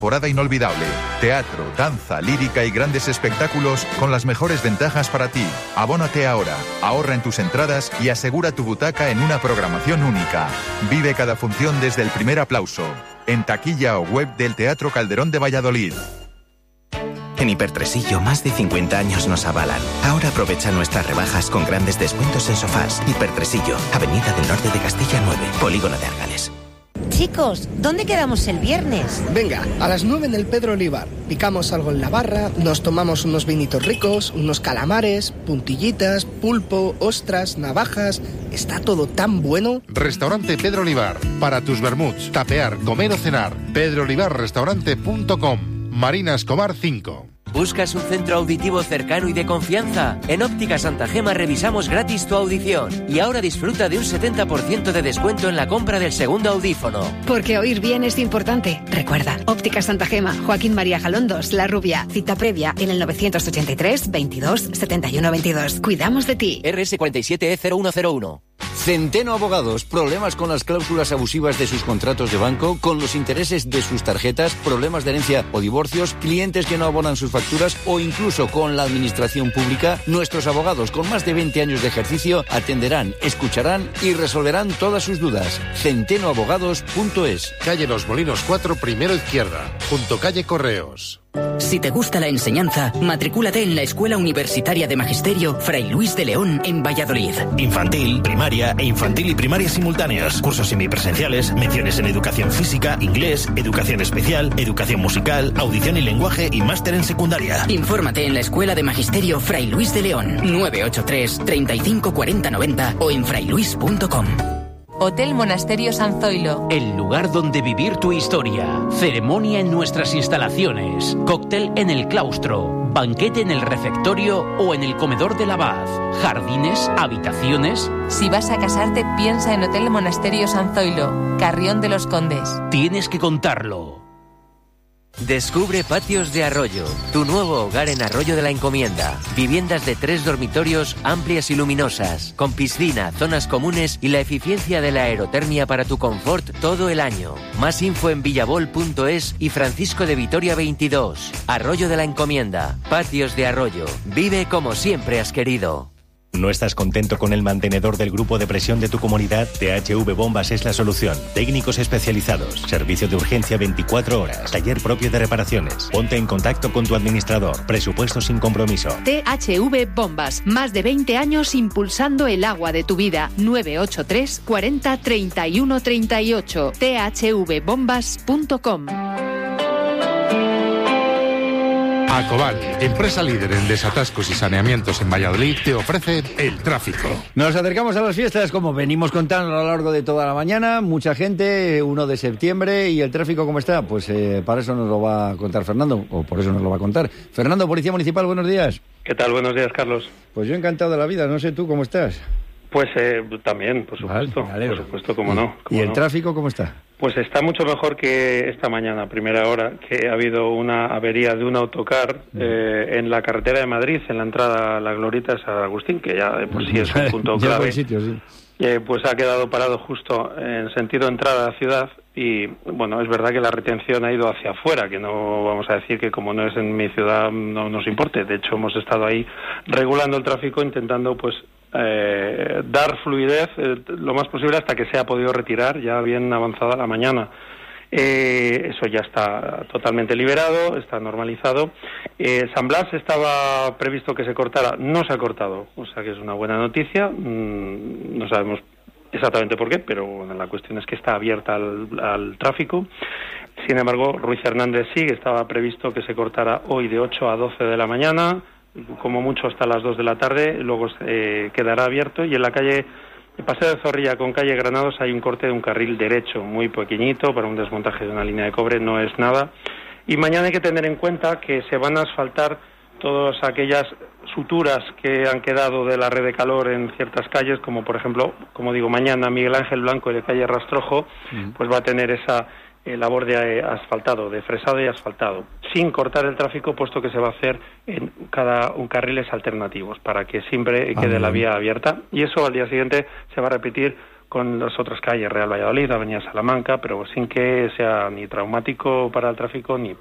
Temporada inolvidable. Teatro, danza, lírica y grandes espectáculos con las mejores ventajas para ti. Abónate ahora, ahorra en tus entradas y asegura tu butaca en una programación única. Vive cada función desde el primer aplauso. En taquilla o web del Teatro Calderón de Valladolid. En Hipertresillo, más de 50 años nos avalan. Ahora aprovecha nuestras rebajas con grandes descuentos en sofás. Hipertresillo, Avenida del Norte de Castilla 9, Polígono de Argales. Chicos, ¿dónde quedamos el viernes? Venga, a las 9 en el Pedro Olivar. Picamos algo en la barra, nos tomamos unos vinitos ricos, unos calamares, puntillitas, pulpo, ostras, navajas... Está todo tan bueno. Restaurante Pedro Olivar. Para tus vermuts, tapear, comer o cenar. pedroolivarrestaurante.com. Marina Escobar 5. ¿Buscas un centro auditivo cercano y de confianza? En Óptica Santa Gema revisamos gratis tu audición. Y ahora disfruta de un 70% de descuento en la compra del segundo audífono. Porque oír bien es importante. Recuerda, Óptica Santa Gema, Joaquín María Jalondos, La Rubia. Cita previa en el 983 22 71 22. Cuidamos de ti. RS 47E0101. Centeno Abogados. Problemas con las cláusulas abusivas de sus contratos de banco, con los intereses de sus tarjetas, problemas de herencia o divorcios, clientes que no abonan sus facturas o incluso con la administración pública. Nuestros abogados con más de 20 años de ejercicio atenderán, escucharán y resolverán todas sus dudas. centenoabogados.es. Calle Los Molinos 4, primero izquierda, junto calle Correos. Si te gusta la enseñanza, matricúlate en la Escuela Universitaria de Magisterio Fray Luis de León en Valladolid. Infantil, primaria e infantil y primaria simultáneas. Cursos semipresenciales, menciones en educación física, inglés, educación especial, educación musical, audición y lenguaje y máster en secundaria. Infórmate en la Escuela de Magisterio Fray Luis de León, 983 35 40 90 o en frayluis.com. Hotel Monasterio San Zoilo. El lugar donde vivir tu historia. Ceremonia en nuestras instalaciones. Cóctel en el claustro. Banquete en el refectorio o en el comedor del abad. Jardines, habitaciones. Si vas a casarte, piensa en Hotel Monasterio San Zoilo, Carrión de los Condes. Tienes que contarlo. Descubre Patios de Arroyo, tu nuevo hogar en Arroyo de la Encomienda. Viviendas de 3 dormitorios amplias y luminosas, con piscina, zonas comunes y la eficiencia de la aerotermia para tu confort todo el año. Más info en villabol.es y Francisco de Vitoria 22. Arroyo de la Encomienda, Patios de Arroyo. Vive como siempre has querido. ¿No estás contento con el mantenedor del grupo de presión de tu comunidad? THV Bombas es la solución. Técnicos especializados, servicio de urgencia 24 horas, taller propio de reparaciones. Ponte en contacto con tu administrador. Presupuesto sin compromiso. THV Bombas. Más de 20 años impulsando el agua de tu vida. 983 40 31 38. thvbombas.com. Acobal, empresa líder en desatascos y saneamientos en Valladolid, te ofrece el tráfico. Nos acercamos a las fiestas, como venimos contando a lo largo de toda la mañana. Mucha gente, 1 de septiembre, ¿y el tráfico cómo está? Pues para eso nos lo va a contar Fernando, o por eso nos lo va a contar. Fernando, Policía Municipal, buenos días. ¿Qué tal? Buenos días, Carlos. Pues yo encantado de la vida, no sé tú, ¿cómo estás? Pues también, por supuesto, por supuesto, cómo no. ¿Y el tráfico cómo está? Pues está mucho mejor que esta mañana, primera hora, que ha habido una avería de un autocar en la carretera de Madrid, en la entrada a la Glorieta de San Agustín, que ya de por sí es un punto clave. Buen sitio, sí. Pues ha quedado parado justo en sentido entrada a la ciudad y, bueno, es verdad que la retención ha ido hacia afuera, que no vamos a decir que como no es en mi ciudad no nos importe. De hecho, hemos estado ahí regulando el tráfico, intentando, pues, dar fluidez lo más posible hasta que se ha podido retirar ya bien avanzada la mañana. Eso ya está totalmente liberado, está normalizado. San Blas estaba previsto que se cortara, no se ha cortado, o sea que es una buena noticia. No sabemos exactamente por qué, pero bueno, la cuestión es que está abierta al tráfico. Sin embargo, Ruiz Hernández sí, estaba previsto que se cortara hoy de 8 a 12 de la mañana, como mucho hasta las 2 de la tarde, luego quedará abierto. Y en la calle Paseo de Zorrilla con calle Granados hay un corte de un carril derecho muy pequeñito para un desmontaje de una línea de cobre, no es nada. Y mañana hay que tener en cuenta que se van a asfaltar todas aquellas suturas que han quedado de la red de calor en ciertas calles, como por ejemplo, como digo, mañana Miguel Ángel Blanco de calle Rastrojo, pues va a tener esa labor de asfaltado, de fresado y asfaltado, sin cortar el tráfico, puesto que se va a hacer en carriles alternativos, para que siempre quede la vía abierta. Y eso al día siguiente se va a repetir con las otras calles, Real Valladolid, Avenida Salamanca, pero sin que sea ni traumático para el tráfico ni